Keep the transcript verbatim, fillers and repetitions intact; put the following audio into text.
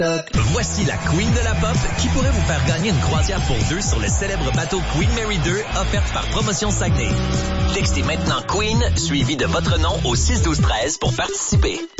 Voici la Queen de la Pop qui pourrait vous faire gagner une croisière pour deux sur le célèbre bateau Queen Mary deux offerte par Promotion Saguenay. Textez maintenant Queen suivi de votre nom au six douze treize pour participer.